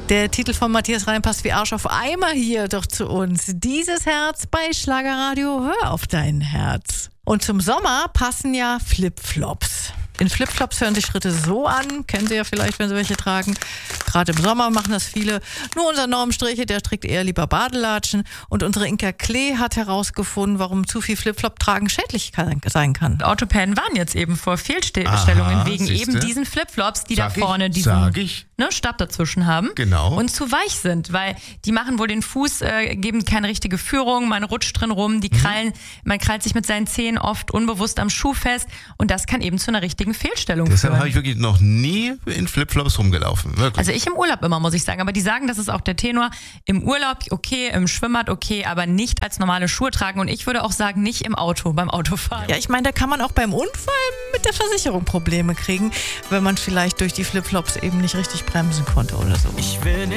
Der Titel von Matthias Reim passt wie Arsch auf Eimer hier doch zu uns. Dieses Herz bei Schlagerradio, hör auf dein Herz. Und zum Sommer passen ja Flipflops. In Flipflops hören sich Schritte so an, kennen Sie ja vielleicht, wenn Sie welche tragen. Gerade im Sommer machen das viele. Nur unser Norm Striche, der trägt eher lieber Badelatschen. Und unsere Inka Klee hat herausgefunden, warum zu viel Flipflop tragen schädlich sein kann. Autopannen waren jetzt eben vor Fehlstellungen wegen eben diesen Flipflops, die da vorne diesen Stab dazwischen haben. Genau. Und zu weich sind, weil die machen wohl den Fuß, geben keine richtige Führung, man rutscht drin rum, die Krallen, man krallt sich mit seinen Zehen oft unbewusst am Schuh fest und das kann eben zu einer richtigen Fehlstellung Deshalb führen. habe ich wirklich noch nie in Flipflops rumgelaufen. Wirklich. Also ich im Urlaub immer, muss ich sagen. Aber die sagen, das ist auch der Tenor. Im Urlaub okay, im Schwimmbad okay, aber nicht als normale Schuhe tragen. Und ich würde auch sagen, nicht im Auto, beim Autofahren. Ja, ich meine, da kann man auch beim Unfall mit der Versicherung Probleme kriegen, wenn man vielleicht durch die Flipflops eben nicht richtig bremsen konnte oder so.